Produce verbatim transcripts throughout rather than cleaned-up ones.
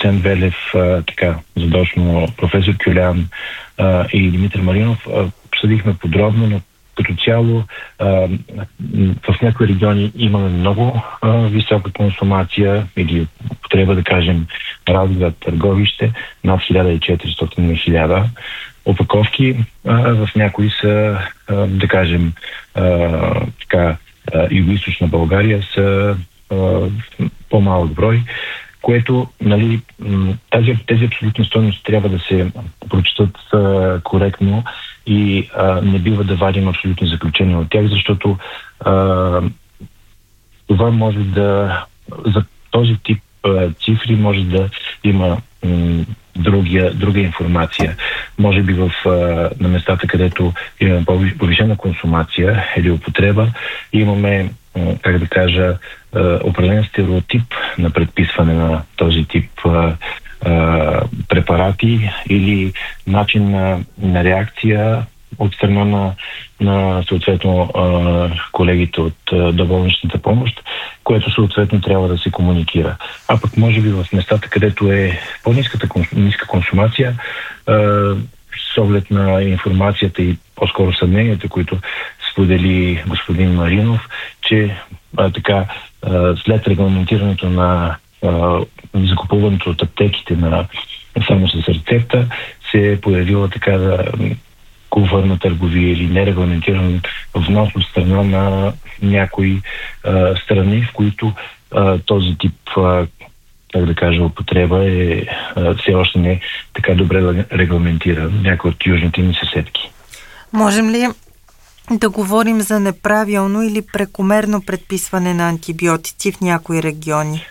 доцент Велев, а, така, задочно професор Кюлян а, и Димитър Маринов, а, обсъдихме подробно, но като цяло а, в някои региони имаме много а, висока консумация или потреба, да кажем, Разград, Търговище, над хиляда и четиристотин на хиляда опаковки. А, в някои са, а, да кажем, а, така, югоизточна България са а, по-малък брой, което, нали, тази, тези абсолютни стойности трябва да се прочитат а, коректно и а, не бива да вадим абсолютни заключения от тях, защото а, това може да, за този тип а, цифри може да има м, другия, друга информация. Може би в, а, на местата, където имаме повишена консумация или употреба, имаме, как да кажа, определен стереотип на предписване на този тип а, а, препарати или начин на, на реакция от страна на, на съответно а, колегите от а, доболничната помощ, което съответно трябва да се комуникира. А пък може би в местата, където е по-ниската ниска консумация, а, с оглед на информацията и по-скоро съмненията, които сподели господин Маринов, че а, така а, след регламентирането на а, закупуването от аптеките на само с рецепта, се е появила така да кулварна търговия или нерегламентиран внос от страна на някои а, страни, в които а, този тип, а, как да кажа, употреба е а, все още не така добре регламентиран, някои от южните ни съседки. Можем ли да говорим за неправилно или прекомерно предписване на антибиотици в някои региони?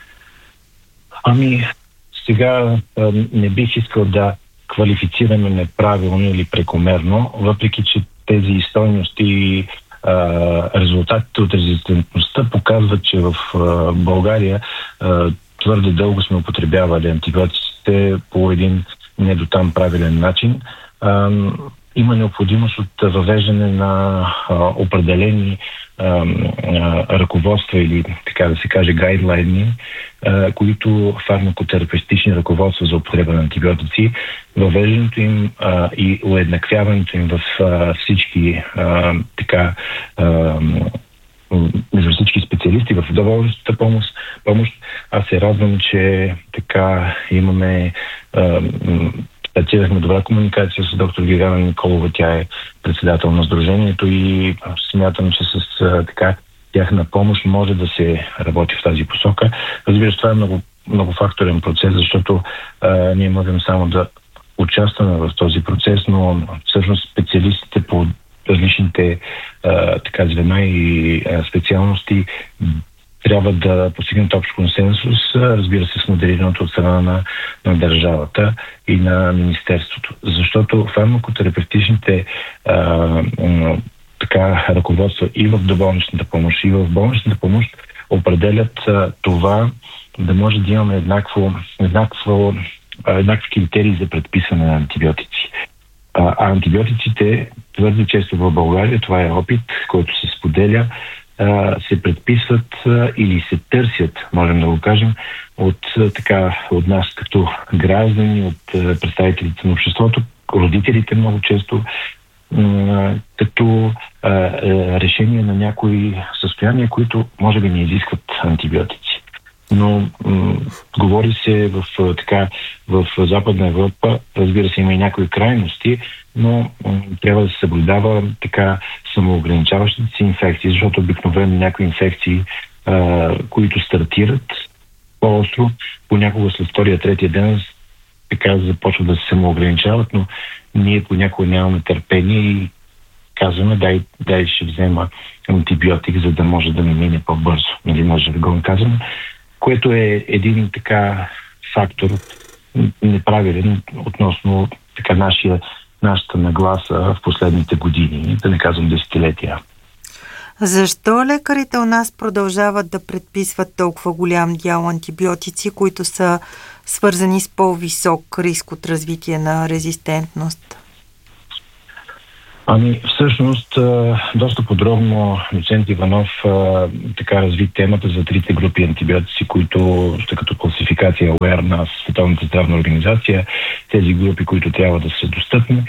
Ами, сега а, не бих искал да квалифицираме неправилно или прекомерно, въпреки че тези стойности и резултатите от резистентността показват, че в а, България а, твърде дълго сме употребявали антибиотиците по един не до там правилен начин. А, има необходимост от въвеждане на а, определени а, а, ръководства или, така да се каже, гайдлайни, а, които фармакотерапевтични ръководства за употреба на антибиотици, въвеждането им а, и уеднаквяването им в а, всички а, така а, между всички специалисти в доболничната помощ, помощ. Аз се радвам, че така имаме а, стартирахме добра комуникация с доктор Гигана Николова. Тя е председател на сдружението и смятам, че с а, така тяхна помощ може да се работи в тази посока. Разбира се, това е много, многофакторен процес, защото а, ние можем само да участваме в този процес, но всъщност специалистите по различните а, така звена и а, специалности трябва да постигнат общ консенсус, разбира се, с моделирането от страна на, на държавата и на Министерството. Защото фармакотерапевтичните а, така, ръководства и в доболничната помощ, и в болничната помощ определят а, това да може да имаме еднакво, еднакво, а, еднакви критерии за предписване на антибиотици. А, а антибиотиците твърде често в България, това е опит, който се споделя, се предписват или се търсят, можем да го кажем, от, така, от нас като граждани, от представителите на обществото, родителите много често, като решение на някои състояния, които може би не изискват антибиотици. Но м- говори се в, така, в Западна Европа, разбира се, има и някои крайности, но м- трябва да се съблюдава така самоограничаващите си инфекции, защото обикновено някои инфекции, а, които стартират по-остро, понякога след втория, третия ден така започват да се самоограничават, но ние понякога нямаме търпение и казваме, дай, дай ще взема антибиотик, за да може да ми мине по-бързо. Или може да го казваме, което е един така фактор неправилен относно така нашия, нашата нагласа в последните години, да не казвам десетилетия. Защо лекарите у нас продължават да предписват толкова голям дял антибиотици, които са свързани с по-висок риск от развитие на резистентност? Ами, всъщност, доста подробно доцент Иванов така разви темата за трите групи антибиотици, които са като класификация Aware на Световната здравна организация, тези групи, които трябва да са достъпни,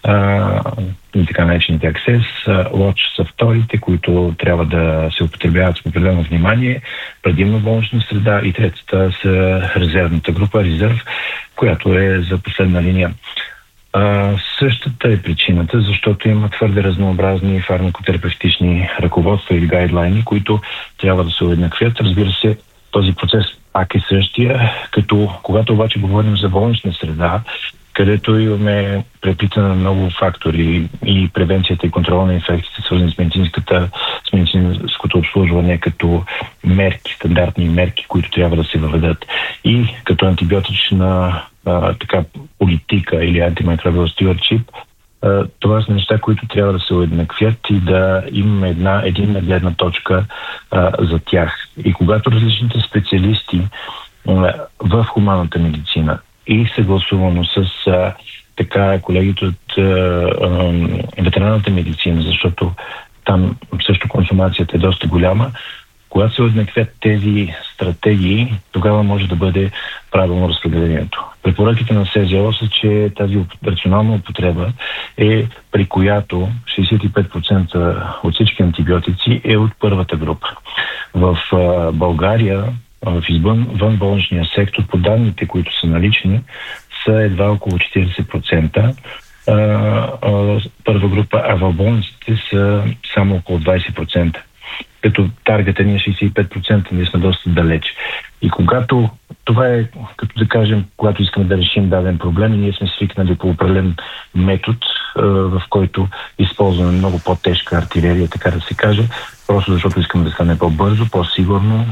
и така наречените Access, Watch са вторите, които трябва да се употребяват с определено внимание, предимно болнична среда, и третата са резервната група, Reserve, която е за последна линия. А, същата е причината, защото има твърде разнообразни фармакотерапевтични ръководства или гайдлайни, които трябва да се уеднаквят. Разбира се, този процес пак е същия, като когато обаче говорим за болнична среда, където имаме преплитане на много фактори и превенцията и контрола на инфекциите, свързани с медицинската, с медицинското обслужване, като мерки, стандартни мерки, които трябва да се въведат, и като антибиотична а, така политика или антимикробиал стюардшип, това са неща, които трябва да се уеднаквят и да имаме една единна гледна точка а, за тях. И когато различните специалисти а, в хуманната медицина и съгласувано с а, така колегите от а, а, ветеринарната медицина, защото там също консумацията е доста голяма, когато се уеднаквят тези стратегии, тогава може да бъде правилно разпределението. Препоръките на СЗО са, че тази рационална употреба е при която шейсет и пет процента от всички антибиотици е от първата група. В а, България, в извън вън болничния сектор, по данните, които са налични, са едва около четиридесет процента а, а, първа група, а в болниците са само около двадесет процента. Като таргета ни е шейсет и пет процента, ние сме доста далеч. И когато това е, като да кажем, когато искаме да решим даден проблем, и ние сме свикнали по определен метод, в който използваме много по-тежка артилерия, така да се каже, просто защото искаме да стане по-бързо, по-сигурно.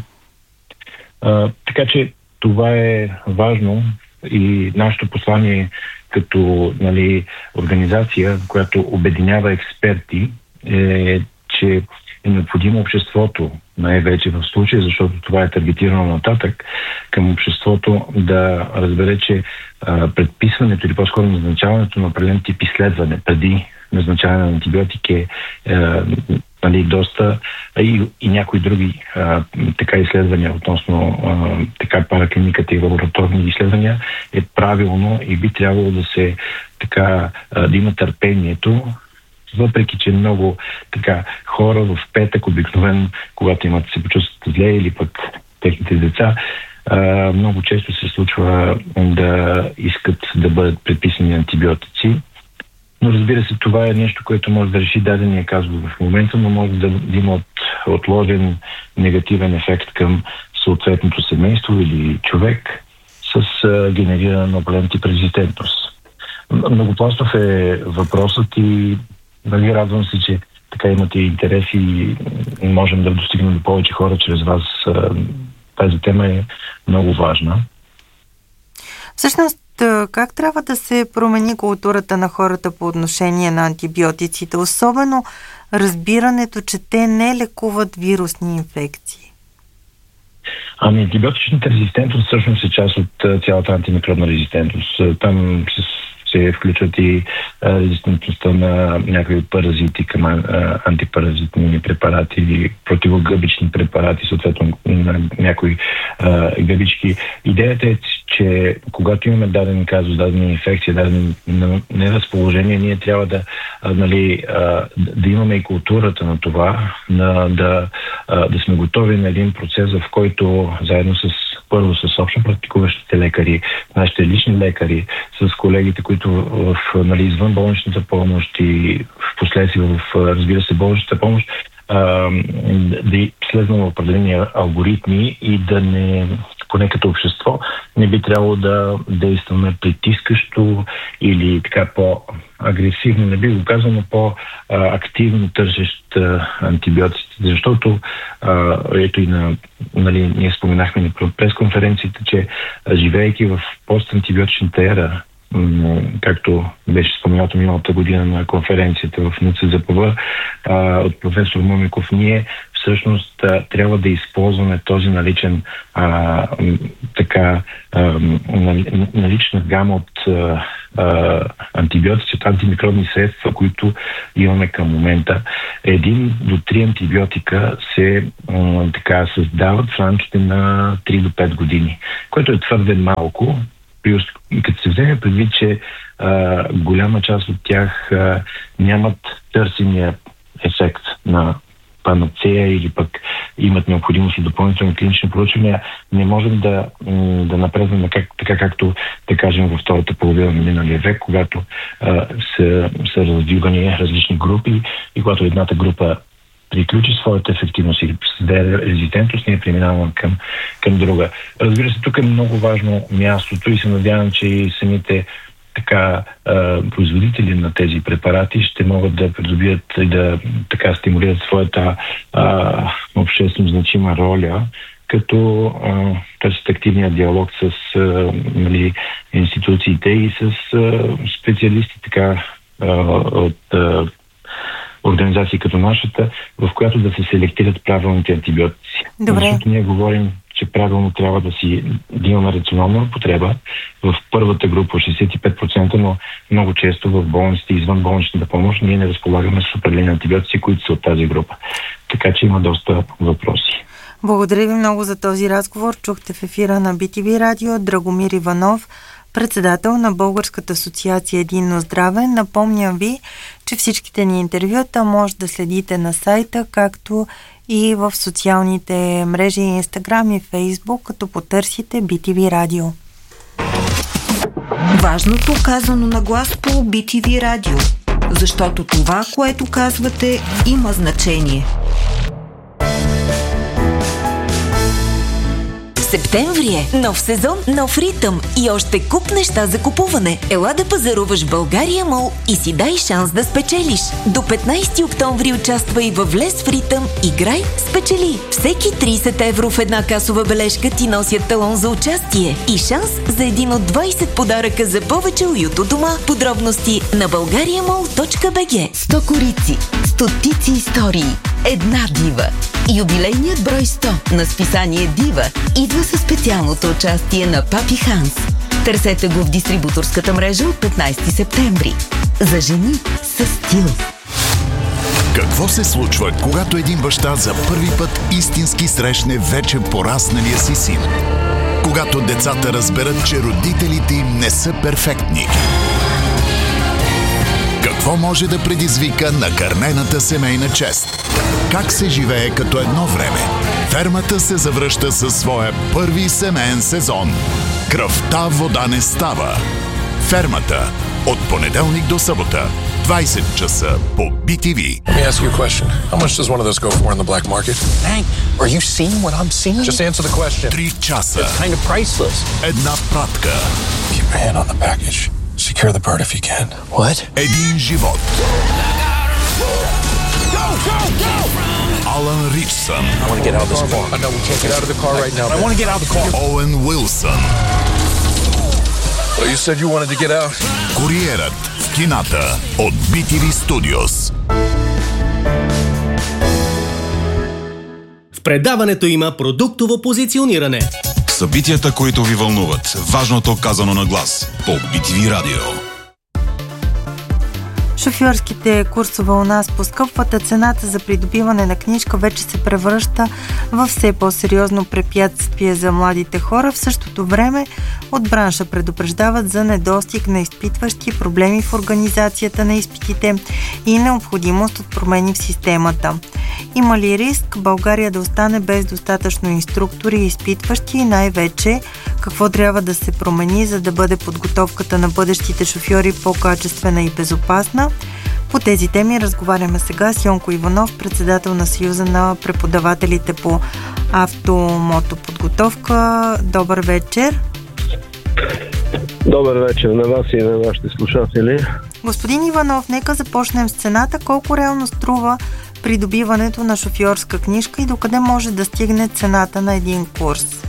А, така че това е важно и нашето послание като, нали, организация, която обединява експерти, е, че е необходимо обществото, най-вече в случая, защото това е таргетирано нататък, към обществото да разбере, че а, предписването или по-скоро назначаването на определен тип изследване преди назначаване на антибиотик е, е нали, доста и, и някои други а, така изследвания относно а, така параклиниката и лабораторни изследвания е правилно и би трябвало да се така а, да има търпението, въпреки че много така хора в петък обикновено, когато имат се почувстват зле или пък техните деца, а, много често се случва да искат да бъдат предписани антибиотици. Но разбира се, това е нещо, което може да реши дадения казус в момента, но може да има от, отложен негативен ефект към съответното семейство или човек с а, генериране на определен тип резистентност. Многопластов е въпросът и нали, радвам се, че така имате интерес и можем да достигнем до повече хора чрез вас. Тази тема е много важна. Всъщност, как трябва да се промени културата на хората по отношение на антибиотиците, особено разбирането, че те не лекуват вирусни инфекции? Ами, антибиотичната резистентност всъщност е част от цялата антимикробна резистентност. Там се се включват и а, резистентността на някои паразити към а, антипаразитни препарати или противогъбични препарати, съответно на някои а, гъбички. Идеята е, че когато имаме даден казус, дадена инфекция, дадено неразположение, ние трябва да, а, нали, а, да имаме и културата на това, на, да, а, да сме готови на един процес, в който заедно с първо с общо практикуващите лекари, нашите лични лекари, с колегите, които в, нали, извън болничната помощ и в последствие в, разбира се, болничната помощ, а, да следваме определени алгоритми и да не, поне като общество, не би трябвало да действаме притискащо или така по-агресивно, не би го казал, но по-активно търсещ антибиотиците, защото а, ето и на, нали, ние споменахме на пресконференцията, че живеейки в постантибиотичната ера, както беше споменато миналата година на конференцията в НЦЗПВ от професор Мумиков, ние всъщност а, трябва да използваме този наличен а, така а, налична гама от а, а, антибиотици, от антимикробни средства, които имаме към момента. Един до три антибиотика се а, така създават в рамките на три до пет години, което е твърде малко. И като се вземе предвид, че а, голяма част от тях а, нямат търсения ефект на панацея или пък имат необходимост и допълнителни клинични проучвания, не можем да, да напреднем как, така както, да кажем, във втората половина на миналия век, когато а, са, са развивани различни групи и когато едната група приключи своята ефективност или създаде резистентност, ние преминаваме към, към друга. Разбира се, тук е много важно мястото и се надявам, че и самите така производители на тези препарати ще могат да придобият и да така стимулират своята а, обществено значима роля, като търсят активния диалог с а, нали, институциите и с а, специалисти така а, от а, организации като нашата, в която да се селектират правилните антибиотици. Добре. Защото ние говорим, че правилно трябва да си да имаме рационална употреба в първата група шейсет и пет процента, но много често в болниците, извън болничната помощ, ние не разполагаме с определени антибиотици, които са от тази група. Така че има доста въпроси. Благодаря ви много за този разговор. Чухте в ефира на Би Ти Ви радио Драгомир Иванов, председател на Българската асоциация Единно здраве. Напомням ви, че всичките ни интервюта може да следите на сайта, както и в социалните мрежи Инстаграм и Фейсбук, като потърсите Би Ти Ви радио. Важното казано на глас по Би Ти Ви радио, защото това, което казвате, има значение. Септември е. Нов сезон, нов ритъм и още куп неща за купуване. Ела да пазаруваш в България Мол и си дай шанс да спечелиш. До петнайсети октомври участвай във Влез в ритъм, играй, спечели. Всеки трийсет евро в една касова бележка ти носят талон за участие и шанс за един от двайсет подаръка за повече уют у дома. Подробности на българиамол точка би джи. сто корици, стотици истории, една дива. Юбилейният брой сто на списание Дива идва със специалното участие на Папи Ханс. Търсете го в дистрибуторската мрежа от петнайсети септември. За жени със стил. Какво се случва, когато един баща за първи път истински срещне вече порасналия си син? Когато децата разберат, че родителите им не са перфектни? Какво може да предизвика накърнената семейна чест? Как се живее като едно време? Фермата се завръща със своя първи семейен сезон. Кръвта вода не става. Фермата. От понеделник до събота. двайсет часа по Би Ти Ви. Let me ask you a question. How much does one of those go for in the black market? Hank, are you seeing what I'm seeing? Just answer the question. Три часа. It's kind of priceless. Една пратка. Keep your hand on the package. Secure the bird if you can. What? Един живот. Go, go, go! Алън Ричсън. I want to get out of this car. I know we can't get out of the car right now. I want to get out of the car. Оуен Уилсън. Well, you said you wanted to get out. Куриерът в кината от Би Ти Ви Studios. В предаването има продуктово позициониране. Събитията, които ви вълнуват. Важното казано на глас. По Би Ти Ви радио. Шофьорските курсове у нас поскъпват, а цената за придобиване на книжка вече се превръща в все по-сериозно препятствие за младите хора. В същото време от бранша предупреждават за недостиг на изпитващи, проблеми в организацията на изпитите и необходимост от промени в системата. Има ли риск България да остане без достатъчно инструктори и изпитващи и най-вече какво трябва да се промени, за да бъде подготовката на бъдещите шофьори по-качествена и безопасна? По тези теми разговаряме сега с Йонко Иванов, председател на Съюза на преподавателите по автомотоподготовка. Добър вечер! Добър вечер на вас и на вашите слушатели. Господин Иванов, нека започнем с цената. Колко реално струва придобиването на шофьорска книжка и докъде може да стигне цената на един курс?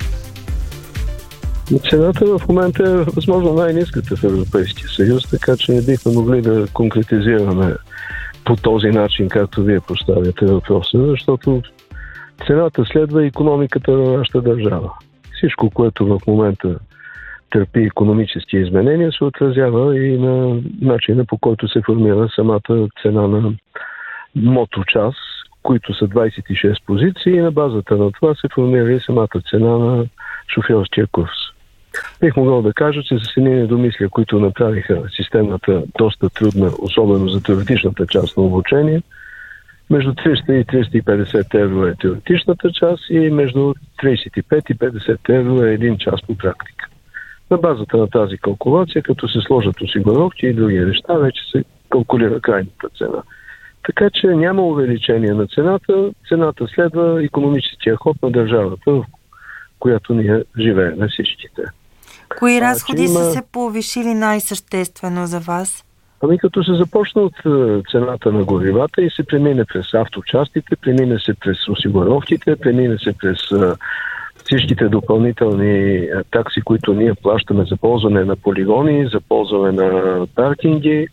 Цената в момента е възможно най-ниската в Европейския съюз, така че не бихме могли да конкретизираме по този начин, както вие поставяте въпроса, защото цената следва икономиката на нашата държава. Всичко, което в момента търпи икономически изменения, се отразява и на начина, по който се формира самата цена на моточас, които са двадесет и шест позиции, и на базата на това се формира и самата цена на шофьорския курс. Бих могъл да кажа, че за едни недомислия, които направиха системата доста трудна, особено за теоретичната част на обучение, между триста и триста и петдесет евро е теоретичната част и между тридесет и пет и петдесет евро е един час по практика. На базата на тази калкулация, като се сложат осигуровки и други неща, вече се калкулира крайната цена. Така че няма увеличение на цената, цената следва икономическия ход на държавата, в която ние живеем всичките. Кои разходи а, са има... се повишили най-съществено за вас? Ами като се започна от цената на горивата и се премине през авточастите, премине се през осигуровките, премине се през а, всичките допълнителни а, такси, които ние плащаме за ползване на полигони, за ползване на паркинги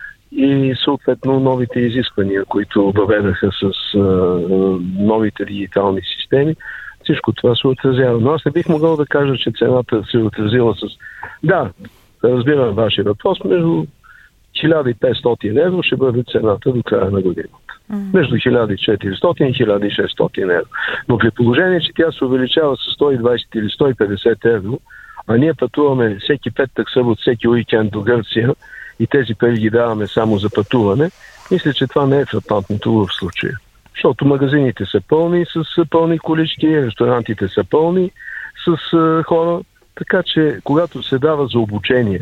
и съответно новите изисквания, които въведаха с а, новите дигитални системи. Всичко това се отразява. Но аз не бих могъл да кажа, че цената се отразила с... Да, разбирам вашия въпрос, между хиляда и петстотин евро ще бъде цената до края на годината. Mm-hmm. Между хиляда и четиристотин и хиляда и шестстотин евро. Но при положение, че тя се увеличава с сто и двадесет или сто и петдесет евро, а ние пътуваме всеки петък, събот, всеки уикенд до Гърция и тези пари ги даваме само за пътуване, мисля, че това не е фрапантното в случая. Защото магазините са пълни с пълни колички, ресторантите са пълни с а, хора, така че когато се дава за обучение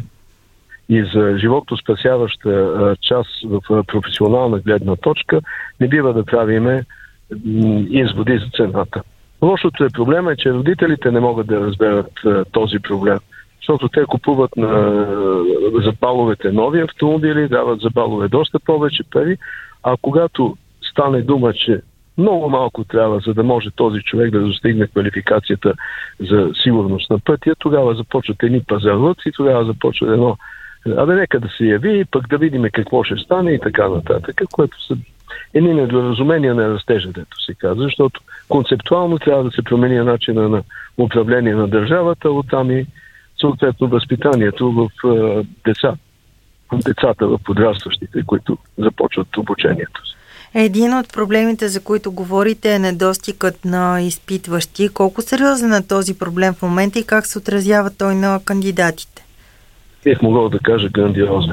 и за живото спасяваща а, част в а, професионална гледна точка, не бива да правиме м, изводи за цената. Лошото е проблема е, че родителите не могат да разберат а, този проблем, защото те купуват на а, за баловете нови автомобили, дават за балове доста повече пари, а когато стане дума, че много малко трябва, за да може този човек да достигне квалификацията за сигурност на пътя, тогава започват едни пазарлъци и тогава започва едно абе нека да се яви, пък да видим какво ще стане и така нататък, което са едни недоразумения на растежа, дето се казва, защото концептуално трябва да се промени начина на управление на държавата, оттам и съответно възпитанието в е, деца, децата в подрастващите, които започват обучението си. Един от проблемите, за които говорите, е недостигът на изпитващи. Колко сериозен е този проблем в момента и как се отразява той на кандидатите? Бих могъл да кажа грандиозен.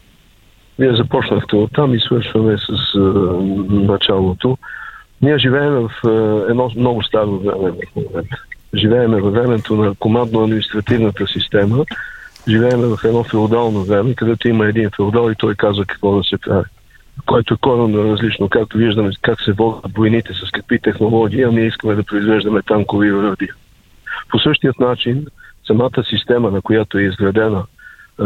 Вие започнахте оттам и свършваме с а, началото. Ние живеем в а, едно много старо време в момента. Живеем във времето на командно-административната система. Живеем в едно феодално време, където има един феодал и той казва какво да се прави. Който е коренно различно, както виждаме как се водят войните, с какви технологии, а ние искаме да произвеждаме танкови оръдия. По същият начин, самата система, на която е изградена, е,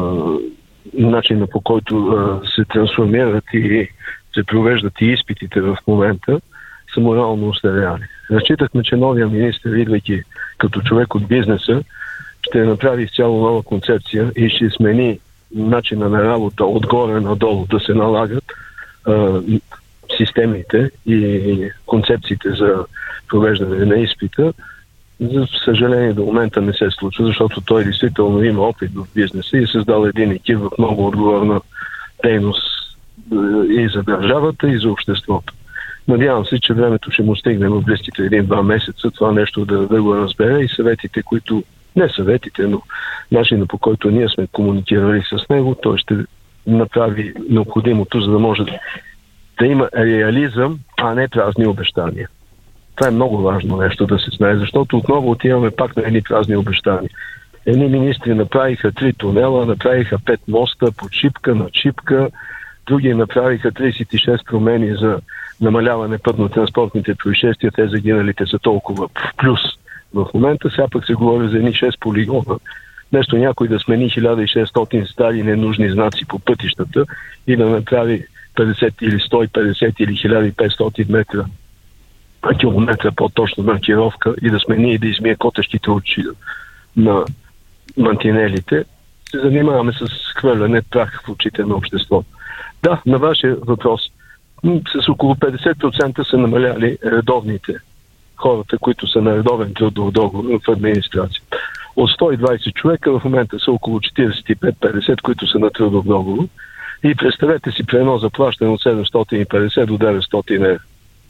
начина по който е, се трансформират и се провеждат и изпитите в момента, са морално устаряли. Разчитахме, че новия министър, идвайки като човек от бизнеса, ще направи изцяло нова концепция и ще смени начина на работа отгоре надолу, да се налагат а, системите и концепциите за провеждане на изпита. За съжаление до момента не се случва, защото той действително има опит в бизнеса и е създал един екип в много отговорна дейност и за държавата, и за обществото. Надявам се, че времето ще му стигне в близките един-два месеца това нещо да, да го разбере и съветите, които не съветите, но начинът по който ние сме комуникирали с него, той ще направи необходимото, за да може да има реализъм, а не празни обещания. Това е много важно нещо да се знае, защото отново отиваме пак на едни празни обещания. Едни министри направиха три тунела, направиха пет моста по чипка на чипка, други направиха тридесет и шест промени за намаляване пътно-транспортните происшествия, те загиналите са толкова плюс. В момента сега пък се говори за едни шест полигона. Вместо някой да смени хиляда и шестстотин стари ненужни знаци по пътищата и да направи петдесет или сто и петдесет или хиляда и петстотин метра километра по-точно маркировка и да смени и да измие котешките очи на мантинелите, се занимаваме с хвърляне прах в очите на обществото. Да, на вашия въпрос, с около петдесет процента са намаляли редовните хората, които са на редовен трудов договор в администрацията. от сто и двайсет човека в момента са около четирийсет и пет петдесет, които са на трудов договор. И представете си при едно заплащане от седемстотин и петдесет до деветстотин евро.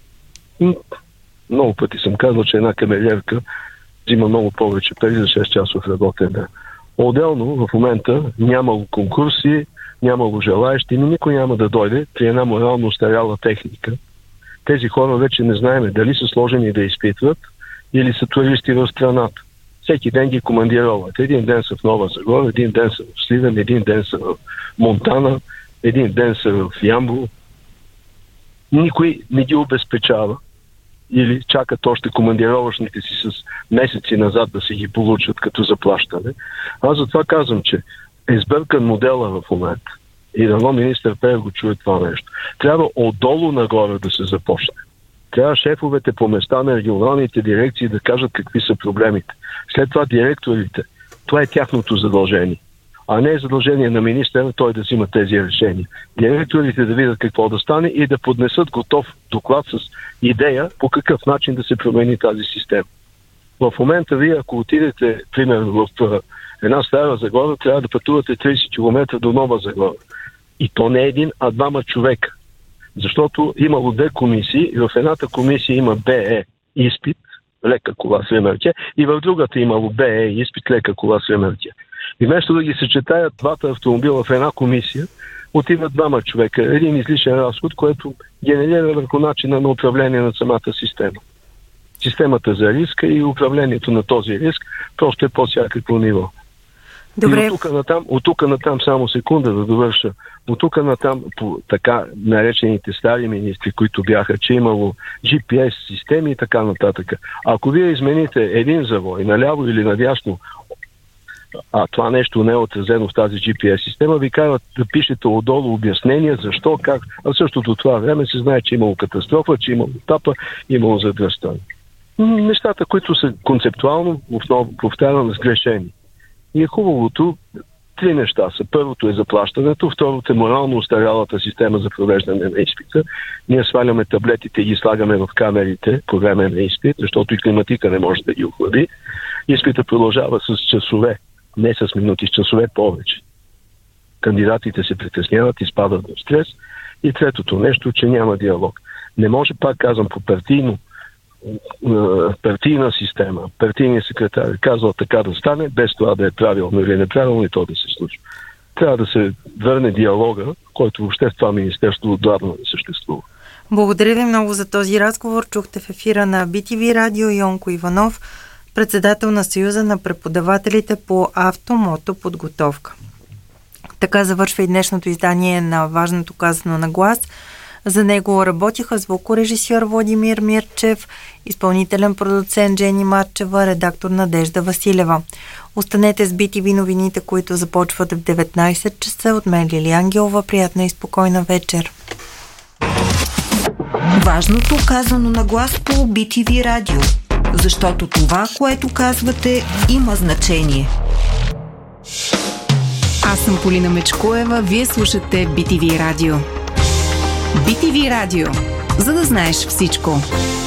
Много пъти съм казал, че една камериерка взима много повече пари за шест часов работен ден. Отделно в момента нямало конкурси, нямало желаещи, но никой няма да дойде при една морално устаряла техника. Тези хора вече не знаем дали са сложени да изпитват или са туристи в страната. Всеки ден ги командироват. Един ден са в Нова Загора, един ден са в Сливен, един ден са в Монтана, един ден са в Ямбол. Никой не ги обезпечава или чакат още командировъчните си с месеци назад да се ги получат като заплащане. Аз затова казвам, че е сбъркан модела в момента. И дано министър Пеев го чуе това нещо. Трябва отдолу нагоре да се започне. Трябва шефовете по места на регионалните дирекции да кажат какви са проблемите. След това директорите. Това е тяхното задължение. А не е задължение на министъра той да взима тези решения. Директорите да видят какво да стане и да поднесат готов доклад с идея по какъв начин да се промени тази система. В момента вие, ако отидете, примерно, в една Стара Загора, трябва да пътувате трийсет километра до Нова Загора. И то не е един, а двама човека. Защото имало две комисии и в едната комисия има БЕ изпит, лека кола с ремъртя, и в другата имало БЕ изпит, лека кола с ремъртя. И вместо да ги съчетаят двата автомобила в една комисия, отиват двама човека. Един излишен разход, което генерира върху начина на управление на самата система. Системата за риска и управлението на този риск просто е по всякакво ниво. Добре. И от тук натам, от тук натам, само секунда да довърша, от тук натам по така наречените стари министри, които бяха, че имало джи пи ес системи и така нататък. Ако вие измените един завой наляво или надясно, а това нещо не е отразено в тази джи пи ес система, ви карат да пишете отдолу обяснения защо, как. А в същото това време се знае, че имало катастрофа, че имало тапа, имало задръстване. Нещата, които са концептуално, отново повтарям, сгрешени. И е хубавото, три неща са. Първото е заплащането, второто е морално устарялата система за провеждане на изпита. Ние сваляме таблетите и ги слагаме в камерите по време на изпит, защото и климатика не може да ги охлади. Изпита продължава с часове, не с минути, с часове повече. Кандидатите се притесняват, изпадат в стрес. И третото нещо, че няма диалог. Не може, пак казвам, по партийно партийна система, партийният секретар е казал така да стане, без това да е правилно или неправилно и то да се случва. Трябва да се върне диалога, който въобще в това министерство отдавна не съществува. Благодаря ви много за този разговор. Чухте в ефира на би ти ви Радио Йонко Иванов, председател на Съюза на преподавателите по автомото подготовка. Така завършва и днешното издание на Важното казано на глас. За него работиха звукорежисьор Владимир Мирчев, изпълнителен продуцент Жени Матчева, редактор Надежда Василева. Останете с би ти ви новините, които започват в деветнайсет часа. От мен Лили Ангелова. Приятна и спокойна вечер. Важното казано на глас по би ти ви Радио. Защото това, което казвате, има значение. Аз съм Полина Мечкоева. Вие слушате би ти ви Радио. би ти ви Радио. За да знаеш всичко.